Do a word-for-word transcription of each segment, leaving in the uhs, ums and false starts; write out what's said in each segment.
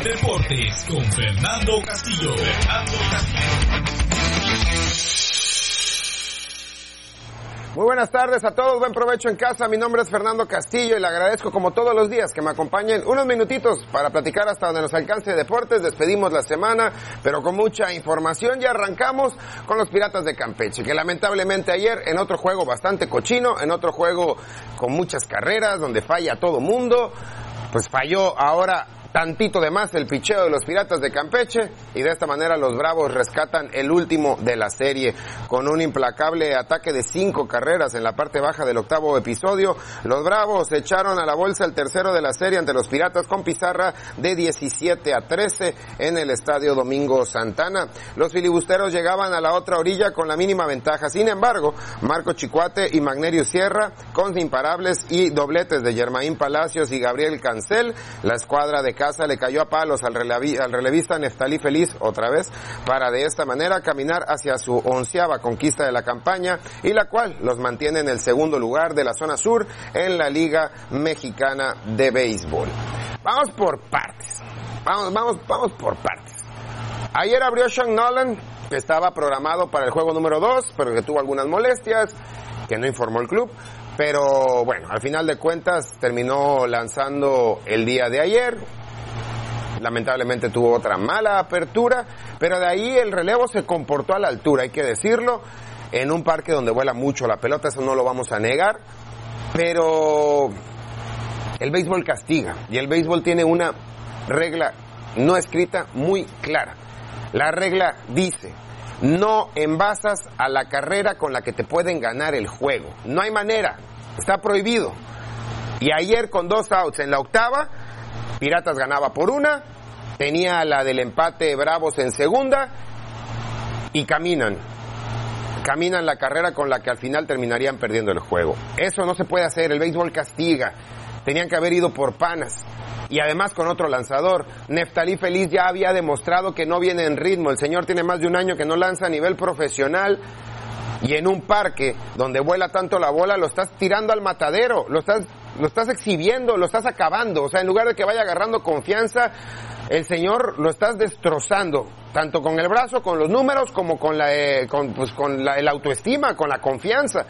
Deportes con Fernando Castillo. Fernando Castillo. Muy buenas tardes a todos, buen provecho en casa. Mi nombre es Fernando Castillo y le agradezco como todos los días que me acompañen unos minutitos para platicar hasta donde nos alcance deportes. Despedimos la semana, pero con mucha información. Ya arrancamos con los Piratas de Campeche, que lamentablemente ayer en otro juego bastante cochino, en otro juego con muchas carreras, donde falla todo mundo, pues falló ahora tantito de más el picheo de los Piratas de Campeche y de esta manera los Bravos rescatan el último de la serie con un implacable ataque de cinco carreras en la parte baja del octavo episodio. Los Bravos echaron a la bolsa el tercero de la serie ante los Piratas con pizarra de diecisiete a trece en el Estadio Domingo Santana. Los filibusteros llegaban a la otra orilla con la mínima ventaja. Sin embargo, Marco Chicuate y Magnerio Sierra con imparables y dobletes de Germain Palacios y Gabriel Cancel, la escuadra de casa le cayó a palos al, relevi, al relevista Neftalí Feliz otra vez para de esta manera caminar hacia su onceava conquista de la campaña y la cual los mantiene en el segundo lugar de la zona sur en la Liga Mexicana de Béisbol. Vamos por partes, vamos, vamos, vamos por partes. Ayer abrió Sean Nolan, que estaba programado para el juego número dos, pero que tuvo algunas molestias, que no informó el club. Pero bueno, al final de cuentas terminó lanzando el día de ayer. Lamentablemente tuvo otra mala apertura, pero de ahí el relevo se comportó a la altura, hay que decirlo, en un parque donde vuela mucho la pelota, eso no lo vamos a negar, pero el béisbol castiga, y el béisbol tiene una regla no escrita muy clara. La regla dice: no envasas a la carrera con la que te pueden ganar el juego. No hay manera, está prohibido. Y ayer con dos outs en la octava, Piratas ganaba por una, tenía la del empate Bravos en segunda, y caminan. Caminan la carrera con la que al final terminarían perdiendo el juego. Eso no se puede hacer, el béisbol castiga. Tenían que haber ido por panas. Y además con otro lanzador. Neftalí Feliz ya había demostrado que no viene en ritmo. El señor tiene más de un año que no lanza a nivel profesional. Y en un parque donde vuela tanto la bola, lo estás tirando al matadero, lo estás, lo estás exhibiendo, lo estás acabando. O sea, en lugar de que vaya agarrando confianza, el señor lo estás destrozando, tanto con el brazo, con los números, como con la, eh, con, pues, con la el autoestima, con la confianza.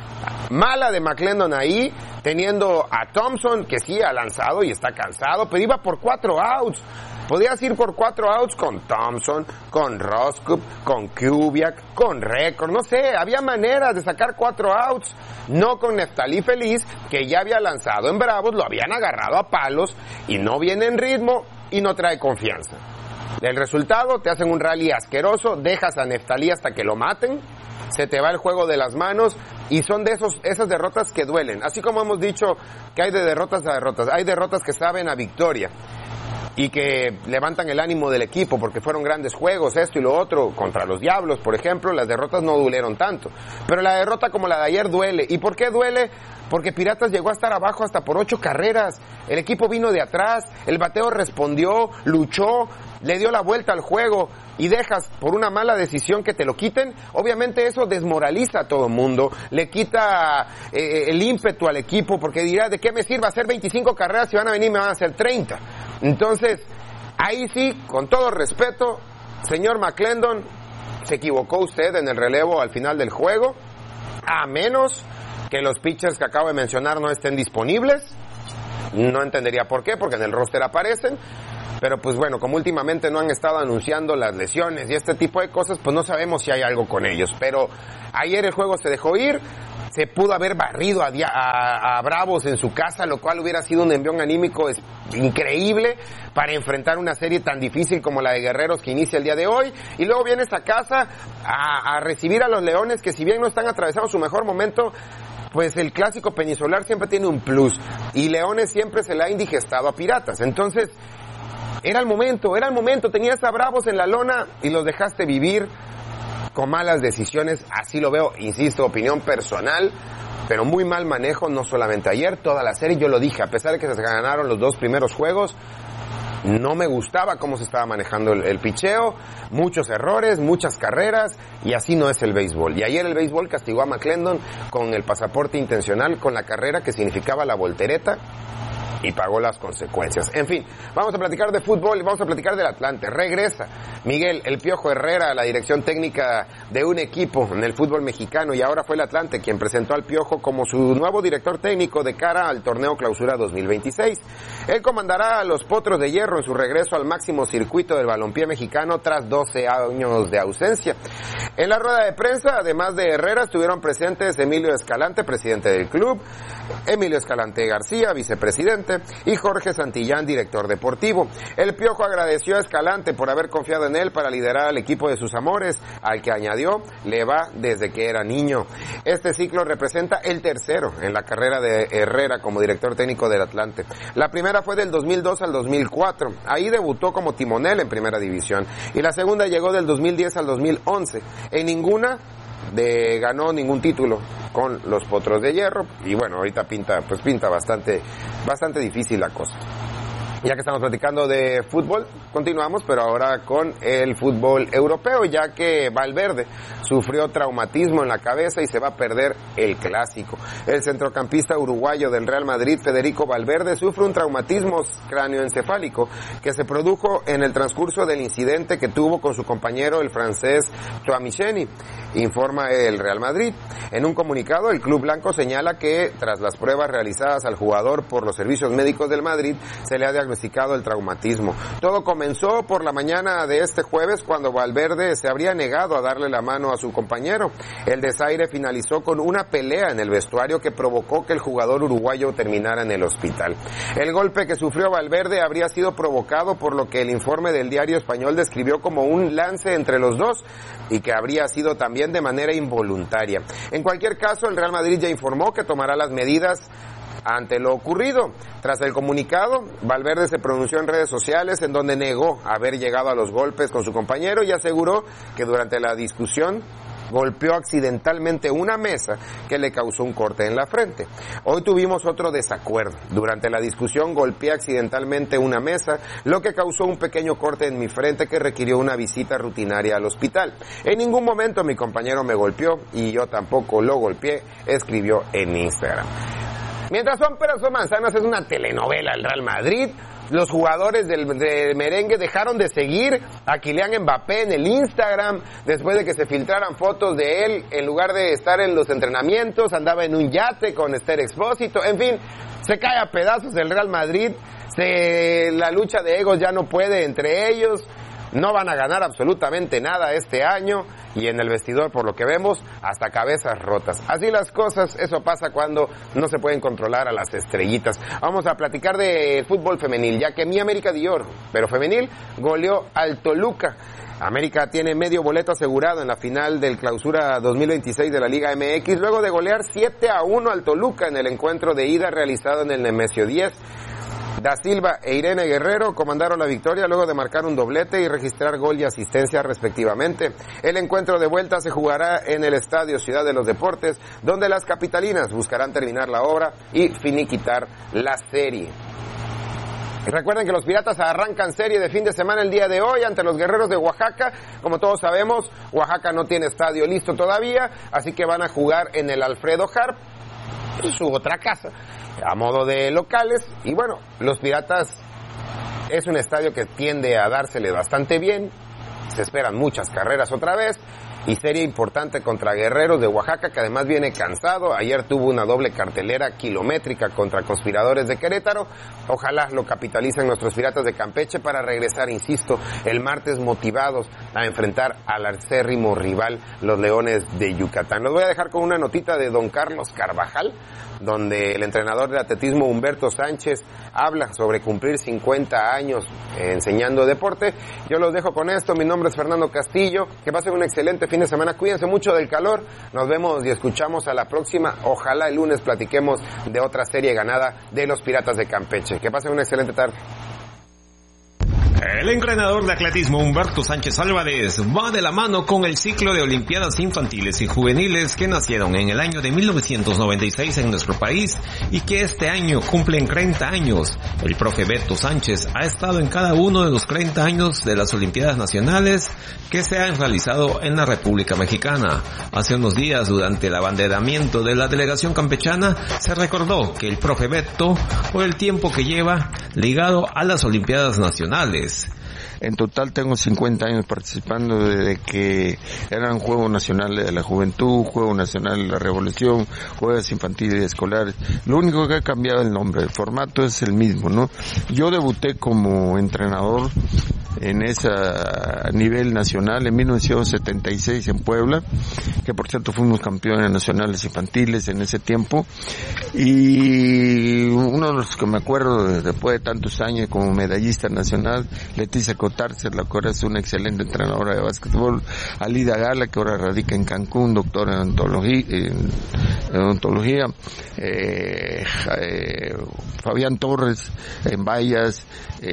Mala de McClendon ahí, teniendo a Thompson, que sí ha lanzado y está cansado, pero iba por cuatro outs. Podías ir por cuatro outs con Thompson, con Roscoe, con Kubiak, con Record, no sé, había maneras de sacar cuatro outs, no con Neftalí Feliz, que ya había lanzado en Bravos, lo habían agarrado a palos y no viene en ritmo y no trae confianza. El resultado, te hacen un rally asqueroso, dejas a Neftalí hasta que lo maten, se te va el juego de las manos y son de esos esas derrotas que duelen. Así como hemos dicho que hay de derrotas a derrotas, hay derrotas que saben a victoria y que levantan el ánimo del equipo porque fueron grandes juegos, esto y lo otro, contra los Diablos, por ejemplo, las derrotas no dolieron tanto. Pero la derrota como la de ayer duele. ¿Y por qué duele? Porque Piratas llegó a estar abajo hasta por ocho carreras. El equipo vino de atrás, el bateo respondió, luchó, le dio la vuelta al juego y dejas por una mala decisión que te lo quiten. Obviamente eso desmoraliza a todo el mundo, le quita eh, el ímpetu al equipo porque dirá, ¿de qué me sirve hacer veinticinco carreras si van a venir y me van a hacer treinta? Entonces, ahí sí, con todo respeto, señor McClendon, se equivocó usted en el relevo al final del juego, a menos que los pitchers que acabo de mencionar no estén disponibles. No entendería por qué, porque en el roster aparecen. Pero pues bueno, como últimamente no han estado anunciando las lesiones y este tipo de cosas, pues no sabemos si hay algo con ellos. Pero ayer el juego se dejó ir, se pudo haber barrido a, a, a Bravos en su casa, lo cual hubiera sido un envión anímico es, increíble para enfrentar una serie tan difícil como la de Guerreros que inicia el día de hoy. Y luego vienes a casa a, a recibir a los Leones, que si bien no están atravesando su mejor momento, pues el clásico peninsular siempre tiene un plus. Y Leones siempre se le ha indigestado a Piratas. Entonces, era el momento, era el momento, tenías a Bravos en la lona y los dejaste vivir con malas decisiones, así lo veo, insisto, opinión personal, pero muy mal manejo, no solamente ayer, toda la serie, yo lo dije, a pesar de que se ganaron los dos primeros juegos, no me gustaba cómo se estaba manejando el, el picheo, muchos errores, muchas carreras, y así no es el béisbol. Y ayer el béisbol castigó a McClendon con el pasaporte intencional, con la carrera que significaba la voltereta, y pagó las consecuencias. En fin, vamos a platicar de fútbol y vamos a platicar del Atlante. Regresa Miguel El Piojo Herrera a la dirección técnica de un equipo en el fútbol mexicano y ahora fue el Atlante quien presentó al Piojo como su nuevo director técnico de cara al torneo Clausura dos mil veintiséis. Él comandará a los Potros de Hierro en su regreso al máximo circuito del balompié mexicano tras doce años de ausencia. En la rueda de prensa, además de Herrera, estuvieron presentes Emilio Escalante, presidente del club, Emilio Escalante García, vicepresidente, y Jorge Santillán, director deportivo. El Piojo agradeció a Escalante por haber confiado en él para liderar al equipo de sus amores, al que añadió, le va desde que era niño. Este ciclo representa el tercero en la carrera de Herrera como director técnico del Atlante. La primera fue del dos mil dos al dos mil cuatro, ahí debutó como timonel en primera división, y la segunda llegó del dos mil diez al dos mil once. En ninguna de ganó ningún título con los Potros de Hierro y bueno, ahorita pinta pues pinta bastante bastante difícil la cosa. Ya que estamos platicando de fútbol, continuamos, pero ahora con el fútbol europeo, ya que Valverde sufrió traumatismo en la cabeza y se va a perder el clásico. El centrocampista uruguayo del Real Madrid, Federico Valverde, sufre un traumatismo cráneoencefálico que se produjo en el transcurso del incidente que tuvo con su compañero, el francés Tchouaméni, informa el Real Madrid. En un comunicado, el club blanco señala que, tras las pruebas realizadas al jugador por los servicios médicos del Madrid, se le ha diagnosticado el traumatismo. Todo comenzó por la mañana de este jueves cuando Valverde se habría negado a darle la mano a su compañero. El desaire finalizó con una pelea en el vestuario que provocó que el jugador uruguayo terminara en el hospital. El golpe que sufrió Valverde habría sido provocado por lo que el informe del diario español describió como un lance entre los dos y que habría sido también de manera involuntaria. En cualquier caso, el Real Madrid ya informó que tomará las medidas ante lo ocurrido. Tras el comunicado, Valverde se pronunció en redes sociales en donde negó haber llegado a los golpes con su compañero y aseguró que durante la discusión golpeó accidentalmente una mesa que le causó un corte en la frente. Hoy tuvimos otro desacuerdo. Durante la discusión golpeé accidentalmente una mesa, lo que causó un pequeño corte en mi frente que requirió una visita rutinaria al hospital. En ningún momento mi compañero me golpeó y yo tampoco lo golpeé, escribió en Instagram. Mientras son peras o manzanas, es una telenovela el Real Madrid. Los jugadores del de merengue dejaron de seguir a Kylian Mbappé en el Instagram después de que se filtraran fotos de él. En lugar de estar en los entrenamientos, andaba en un yate con Esther Expósito. En fin, se cae a pedazos el Real Madrid. Se, la lucha de egos ya no puede entre ellos. No van a ganar absolutamente nada este año y en el vestidor, por lo que vemos, hasta cabezas rotas. Así las cosas, eso pasa cuando no se pueden controlar a las estrellitas. Vamos a platicar de fútbol femenil, ya que mi América Dior, pero femenil, goleó al Toluca. América tiene medio boleto asegurado en la final del Clausura dos mil veintiséis de la Liga M X, luego de golear siete a uno al Toluca en el encuentro de ida realizado en el Nemesio diez. Da Silva e Irene Guerrero comandaron la victoria luego de marcar un doblete y registrar gol y asistencia respectivamente. El encuentro de vuelta se jugará en el Estadio Ciudad de los Deportes, donde las capitalinas buscarán terminar la obra y finiquitar la serie. Recuerden que los Piratas arrancan serie de fin de semana el día de hoy ante los Guerreros de Oaxaca. Como todos sabemos, Oaxaca no tiene estadio listo todavía, así que van a jugar en el Alfredo Harp, su otra casa, a modo de locales. Y bueno, los Piratas es un estadio que tiende a dársele bastante bien. Se esperan muchas carreras otra vez. Y serie importante contra Guerreros de Oaxaca, que además viene cansado. Ayer tuvo una doble cartelera kilométrica contra Conspiradores de Querétaro. Ojalá lo capitalicen nuestros Piratas de Campeche para regresar, insisto, el martes motivados a enfrentar al acérrimo rival, los Leones de Yucatán. Los voy a dejar con una notita de don Carlos Carvajal, donde el entrenador de atletismo Humberto Sánchez habla sobre cumplir cincuenta años enseñando deporte. Yo los dejo con esto. Mi nombre es Fernando Castillo. Que pasen un excelente fin de semana. Cuídense mucho del calor. Nos vemos y escuchamos a la próxima. Ojalá el lunes platiquemos de otra serie ganada de los Piratas de Campeche. Que pasen una excelente tarde. El entrenador de atletismo Humberto Sánchez Álvarez va de la mano con el ciclo de Olimpiadas infantiles y juveniles que nacieron en el año de mil novecientos noventa y seis en nuestro país y que este año cumplen treinta años. El profe Beto Sánchez ha estado en cada uno de los treinta años de las Olimpiadas Nacionales que se han realizado en la República Mexicana. Hace unos días, durante el abanderamiento de la delegación campechana, se recordó que el profe Beto, por el tiempo que lleva ligado a las Olimpiadas Nacionales. En total tengo cincuenta años participando desde que eran Juegos Nacionales de la Juventud, Juegos Nacionales de la Revolución, Juegos Infantiles y Escolares. Lo único que ha cambiado es el nombre, el formato es el mismo, ¿no? Yo debuté como entrenador en ese nivel nacional en mil novecientos setenta y seis en Puebla, que por cierto fuimos campeones nacionales infantiles en ese tiempo, y uno de los que me acuerdo después de tantos años como medallista nacional, Leticia Cotárcer, la que ahora es una excelente entrenadora de básquetbol, Alida Gala, que ahora radica en Cancún, doctora en odontología, en, en odontología eh, eh, Fabián Torres en Vallas,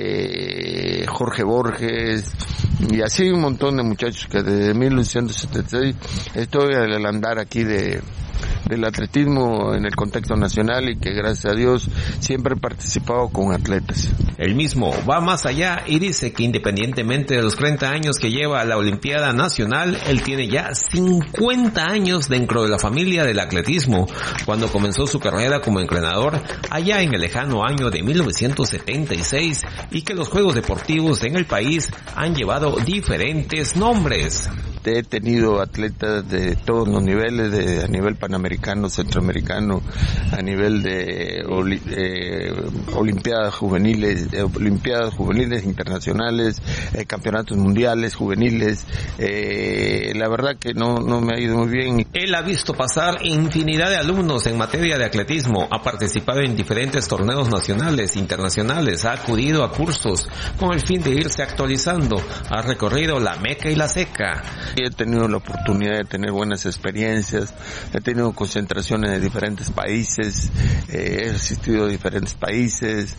eh, Jorge Borges, y así un montón de muchachos que desde mil novecientos setenta y seis estoy al andar aquí de del atletismo en el contexto nacional y que gracias a Dios siempre he participado con atletas. El mismo va más allá y dice que independientemente de los treinta años que lleva a la Olimpiada Nacional, él tiene ya cincuenta años dentro de la familia del atletismo, cuando comenzó su carrera como entrenador allá en el lejano año de mil novecientos setenta y seis, y que los Juegos Deportivos en el país han llevado diferentes nombres. He tenido atletas de todos los niveles, de a nivel panamericano, centroamericano, a nivel de oli, eh, olimpiadas juveniles, eh, olimpiadas juveniles internacionales, eh, campeonatos mundiales juveniles. Eh, la verdad que no no me ha ido muy bien. Él ha visto pasar infinidad de alumnos en materia de atletismo, ha participado en diferentes torneos nacionales, internacionales, ha acudido a cursos con el fin de irse actualizando, ha recorrido la Meca y la Seca. He tenido la oportunidad de tener buenas experiencias, he tenido concentraciones de diferentes países, eh, he asistido a diferentes países,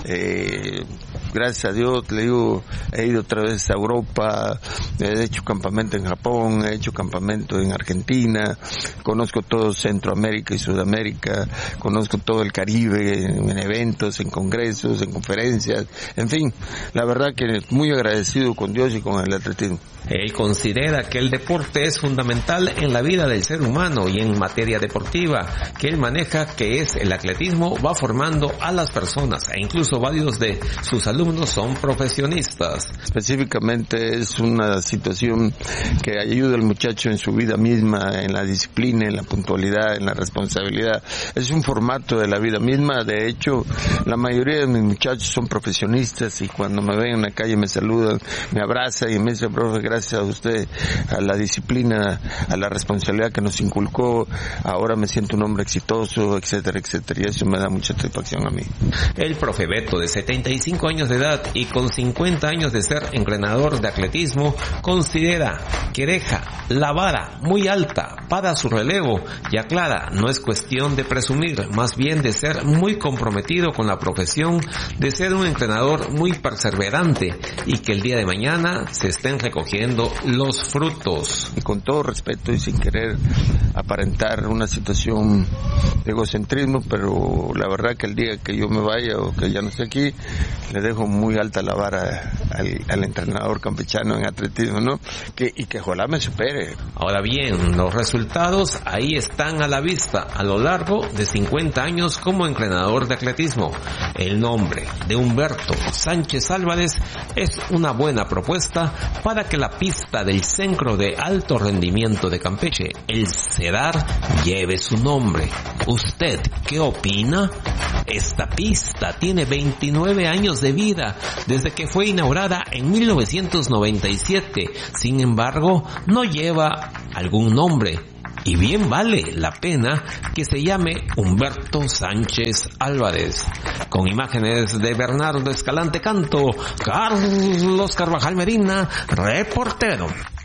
eh, gracias a Dios, le digo, he ido otra vez a Europa, he hecho campamento en Japón, he hecho campamento en Argentina, conozco todo Centroamérica y Sudamérica, conozco todo el Caribe en, en eventos, en congresos, en conferencias, en fin, la verdad que muy agradecido con Dios y con el atletismo. Él considera que el deporte es fundamental en la vida del ser humano y en materia deportiva que él maneja, que es el atletismo, va formando a las personas e incluso varios de sus alumnos son profesionistas. Específicamente es una situación que ayuda al muchacho en su vida misma, en la disciplina, en la puntualidad, en la responsabilidad. Es un formato de la vida misma. De hecho, la mayoría de mis muchachos son profesionistas y cuando me ven en la calle me saludan, me abrazan y me dicen, profe, gracias a usted, a la disciplina, a la responsabilidad que nos inculcó, ahora me siento un hombre exitoso, etcétera, etcétera, y eso me da mucha satisfacción a mí. El profe Beto, de setenta y cinco años de edad y con cincuenta años de ser entrenador de atletismo, considera que deja la vara muy alta para su relevo y aclara, no es cuestión de presumir, más bien de ser muy comprometido con la profesión, de ser un entrenador muy perseverante y que el día de mañana se estén recogiendo los frutos. Y con todo respeto y sin querer aparentar una situación de egocentrismo, pero la verdad que el día que yo me vaya o que ya no esté aquí, le dejo muy alta la vara al, al entrenador campechano en atletismo, ¿no? Que, y que ojalá me supere. Ahora bien, los resultados ahí están a la vista a lo largo de cincuenta años como entrenador de atletismo. El nombre de Humberto Sánchez Álvarez es una buena propuesta para que la pista del Centro de Alto Rendimiento de Campeche, el CEDAR, lleve su nombre. ¿Usted qué opina? Esta pista tiene veintinueve años de vida desde que fue inaugurada en mil novecientos noventa y siete. Sin embargo, no lleva algún nombre. Y bien vale la pena que se llame Humberto Sánchez Álvarez. Con imágenes de Bernardo Escalante Canto, Carlos Carvajal Medina, reportero.